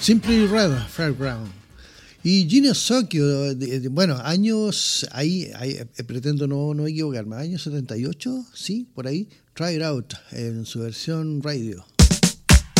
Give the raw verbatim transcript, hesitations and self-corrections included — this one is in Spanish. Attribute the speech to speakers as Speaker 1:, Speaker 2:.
Speaker 1: Simply Red, Fairground. Y Gino Socchio, bueno, años, ahí, ahí eh, pretendo no, no equivocarme, años setenta y ocho, sí, por ahí, Try It Out, en su versión radio.